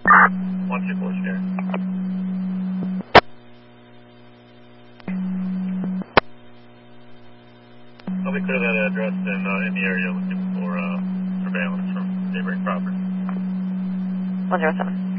124 share. Help me clear that address and in the area looking for surveillance from neighboring property. 107.